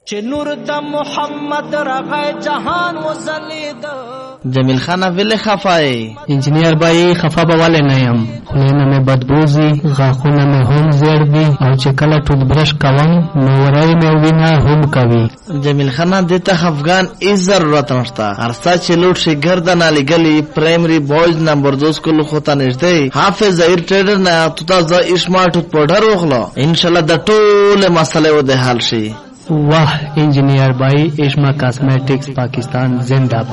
چې نور د محمد رغای جهان وزلید. جمیل خان ویل خفای انجینیر بای خفا به ولې نه یم، خولینه مې بدبوزي، غاښونه مې هم زیړ دي او چې کله ټوت برش کوم نو وری مې وینه هم کوي. جمیل خان دیتا خفگان ای ضرورت نشتا، هرسا چې لوټ شي ګردن علی گلی پرایمری بویز نمبر 2 سکول خوته نشته. حافظ زهیر ټریډر نه تو تاسو اسمارټ پاوډر وخلا، ان شاء الله د ټول مسلې و د حل شي. वाह इंजीनियर भाई इश्मा कॉस्मेटिक्स पाकिस्तान जिंदाबाद.